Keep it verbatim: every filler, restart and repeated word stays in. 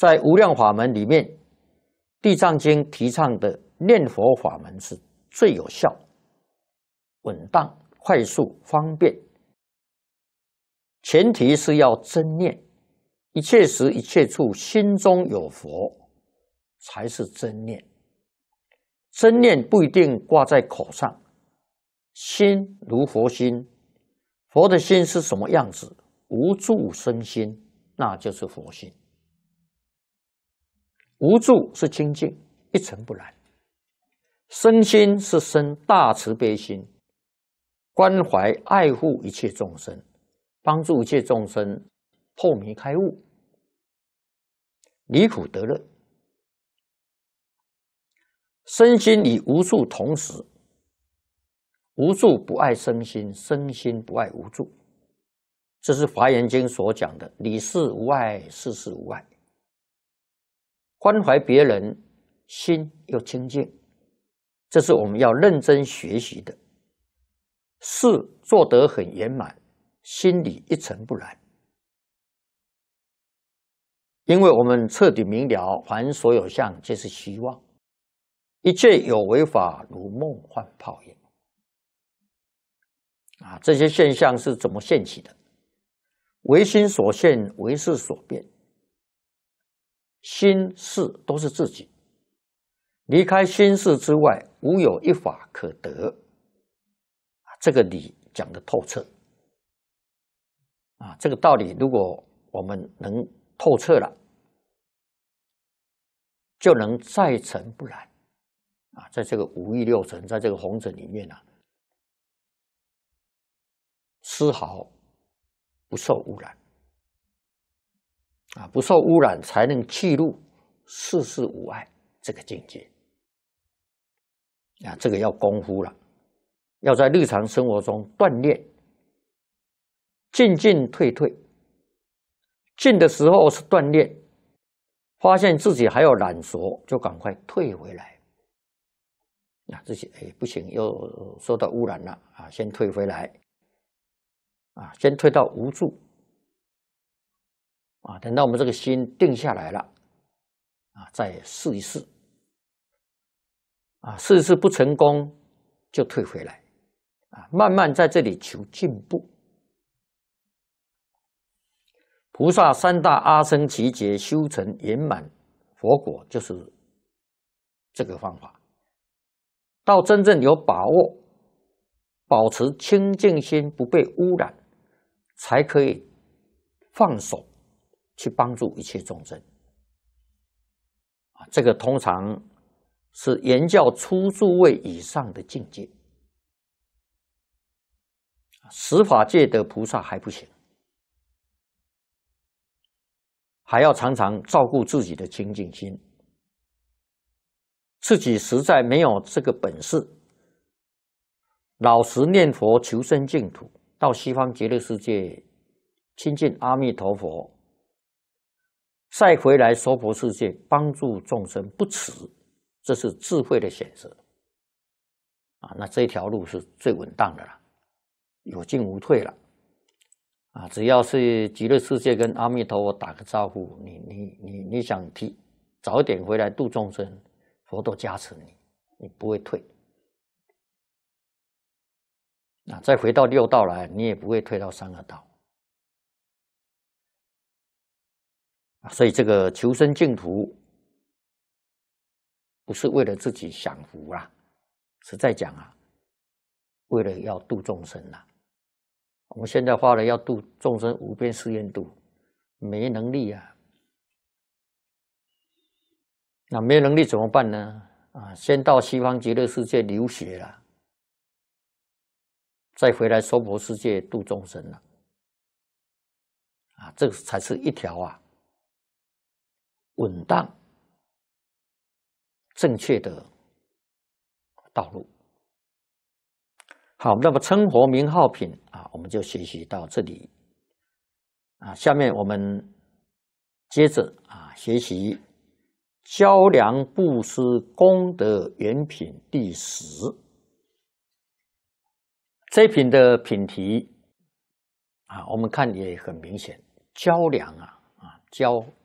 在无量法门里面，《地藏经》提倡的念佛法门是最有效、稳当、快速、方便。前提是要真念，一切时一切处心中有佛，才是真念。真念不一定挂在口上，心如佛心，佛的心是什么样子？无住生心，那就是佛心。无住是清净，一尘不染；生心是生大慈悲心，关怀爱护一切众生，帮助一切众生破迷开悟，离苦得乐。身心与无住同时，无住不爱身心，身心不爱无住，这是《华严经》所讲的理事无碍，事事无碍。关怀别人，心又清净，这是我们要认真学习的。事做得很圆满，心里一尘不染。因为我们彻底明了，凡所有相皆是虚妄，一切有为法如梦幻泡影。啊，这些现象是怎么现起的？唯心所现，唯识所变。心事都是自己，离开心事之外，无有一法可得。这个理讲得透彻。啊，这个道理如果我们能透彻了，就能在尘不染。啊，在这个五欲六尘，在这个红尘里面啊，丝毫不受污染。啊，不受污染，才能契入事事无碍这个境界。啊，这个要功夫了，要在日常生活中锻炼，进进退退。进的时候是锻炼，发现自己还有懒惰，就赶快退回来。啊，自己哎不行，又受到污染了啊，先退回来。啊，先退到无住。啊，等到我们这个心定下来了，啊，再试一试，啊，试一试不成功就退回来，啊，慢慢在这里求进步。菩萨三大阿僧祇劫修成圆满佛果，就是这个方法。到真正有把握，保持清净心不被污染，才可以放手去帮助一切众生。这个通常是言教初住位以上的境界，十法界的菩萨还不行，还要常常照顾自己的清净心，自己实在没有这个本事，老实念佛求生净土，到西方极乐世界亲近阿弥陀佛，再回来娑婆世界帮助众生不迟，这是智慧的选择啊！那这条路是最稳当的了，有进无退了啊！只要是极乐世界跟阿弥陀佛打个招呼，你你你你想提早一点回来度众生，佛都加持你，你不会退啊！再回到六道来，你也不会退到三恶道。所以这个求生净土不是为了自己享福啦，实在讲啊，为了要度众生啦。我们现在花了要度众生无边誓愿度，没能力啊。那没能力怎么办呢？啊，先到西方极乐世界留学了，再回来娑婆世界度众生了。啊，这个才是一条啊稳当、正确的道路。好，那么称佛名号品啊，我们就学习到这里啊。下面我们接着啊学习较量布施功德原品第十。这一品的品题啊，我们看也很明显，较量啊啊较